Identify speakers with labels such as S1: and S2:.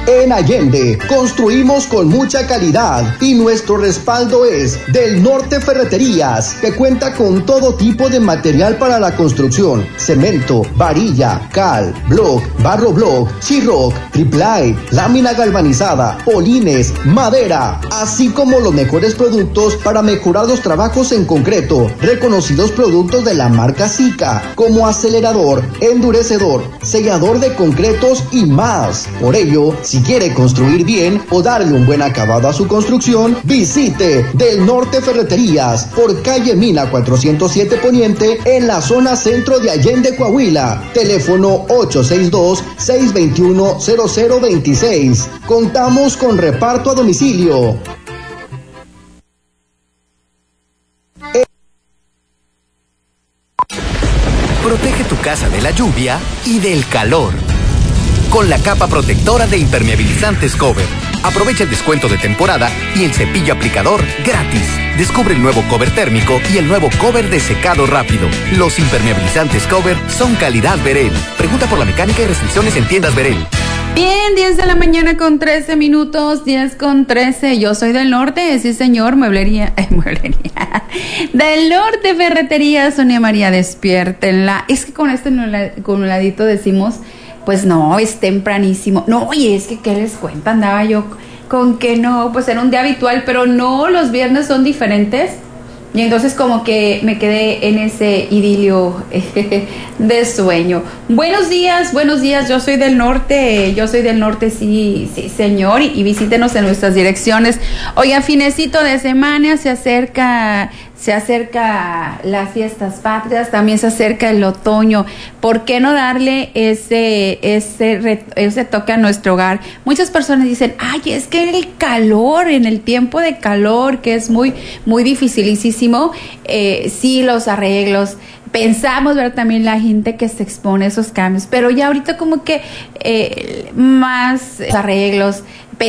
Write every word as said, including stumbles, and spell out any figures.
S1: En Allende construimos con mucha calidad y nuestro respaldo es Del Norte Ferreterías, que cuenta con todo tipo de material para la construcción: cemento, varilla, cal, block, barro block, sheetrock, triplay, lámina galvanizada, polines, madera, así como los mejores productos para mejorar los trabajos en concreto. Reconocidos productos de la marca Sika, como acelerador, endurecedor, sellador de concretos y más. Por ello, si quiere construir bien o darle un buen acabado a su construcción, visite Del Norte Ferreterías por calle Mina cuatrocientos siete Poniente en la zona centro de Allende, Coahuila. Teléfono ocho seis dos, seis dos uno, cero cero dos seis. Contamos con reparto a domicilio.
S2: Protege tu casa de la lluvia y del calor con la capa protectora de impermeabilizantes Cover. Aprovecha el descuento de temporada y el cepillo aplicador gratis. Descubre el nuevo Cover térmico y el nuevo Cover de secado rápido. Los impermeabilizantes Cover son calidad Verel. Pregunta por la mecánica y restricciones en tiendas Verel.
S3: Bien, diez de la mañana con trece minutos, diez con trece. Yo soy del norte, sí señor, mueblería, eh, mueblería. Del norte, ferretería, Sonia María, despiértenla. Es que con este nuladito decimos, pues no, es tempranísimo. No, oye, es que ¿qué les cuenta? Andaba yo con que no, pues era un día habitual, pero no, los viernes son diferentes. Y entonces como que me quedé en ese idilio eh, de sueño. Buenos días, buenos días, yo soy del norte, yo soy del norte, sí, sí señor, y, y visítenos en nuestras direcciones. Oiga, finecito de semana, se acerca, se acerca las fiestas patrias, también se acerca el otoño. ¿Por qué no darle ese, ese, ese toque a nuestro hogar? Muchas personas dicen, ay, es que el calor, en el tiempo de calor, que es muy, muy dificilísimo, eh, sí, los arreglos, pensamos ver también la gente que se expone a esos cambios, pero ya ahorita como que eh, más arreglos,